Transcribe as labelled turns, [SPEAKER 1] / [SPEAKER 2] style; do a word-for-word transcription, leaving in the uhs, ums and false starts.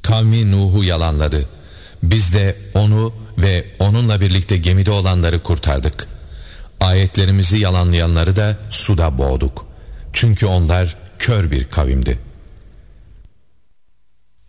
[SPEAKER 1] Kavmi Nuh'u yalanladı. Biz de onu ve onunla birlikte gemide olanları kurtardık. Ayetlerimizi yalanlayanları da suda boğduk. Çünkü onlar kör bir kavimdi.